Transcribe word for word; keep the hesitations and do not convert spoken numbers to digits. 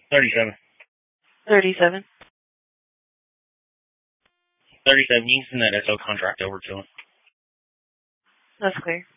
thirty-seven. thirty-seven. thirty-seven, you can send that S O contract over to him. That's clear.